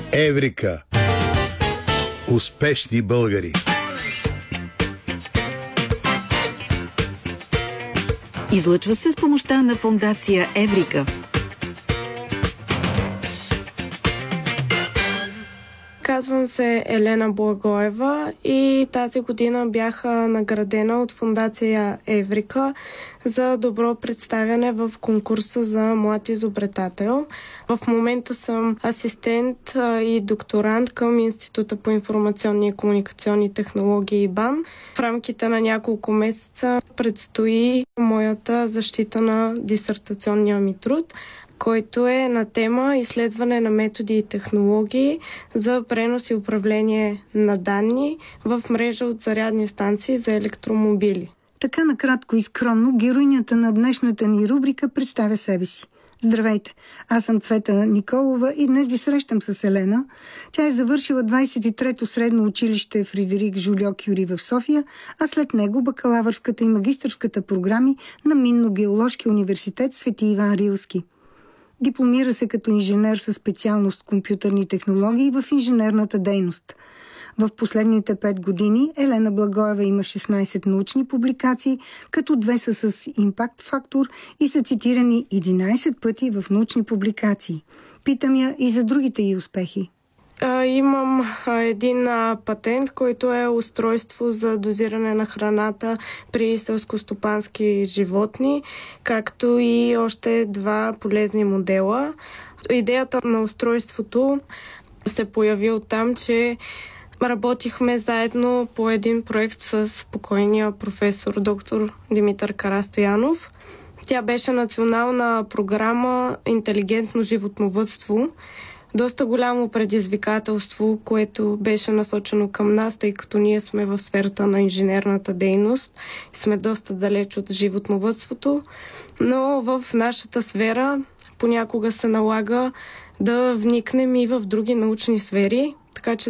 Еврика. Успешни българи. Излъчва се с помощта на фондация Еврика. Казвам се Елена Благоева и тази година бях наградена от фондация Еврика за добро представяне в конкурса за млад изобретател. В момента съм асистент и докторант към Института по информационни и комуникационни технологии БАН. В рамките на няколко месеца предстои моята защита на дисертационния ми труд, който е на тема изследване на методи и технологии за пренос и управление на данни в мрежа от зарядни станции за електромобили. Така накратко и скромно героинята на днешната ни рубрика представя себе си. Здравейте, аз съм Цвета Николова и днес ви срещам с Елена. Тя е завършила 23-то средно училище Фредерик Жолио-Кюри в София, а след него бакалавърската и магистърската програми на Минно-геоложки университет Свети Иван Рилски. Дипломира се като инженер със специалност компютърни технологии в инженерната дейност. В последните 5 години Елена Благоева има 16 научни публикации, като 2 са с импакт фактор и са цитирани 11 пъти в научни публикации. Питам я и за другите й успехи. Имам един патент, който е устройство за дозиране на храната при селскостопански животни, както и още 2 полезни модела. Идеята на устройството се появи оттам, че работихме заедно по един проект с покойния професор доктор Димитър Карастоянов. Тя беше национална програма интелигентно животновъдство. Доста голямо предизвикателство, което беше насочено към нас, тъй като ние сме в сферата на инженерната дейност. Сме доста далеч от животновъдството, но в нашата сфера понякога се налага да вникнем и в други научни сфери, така че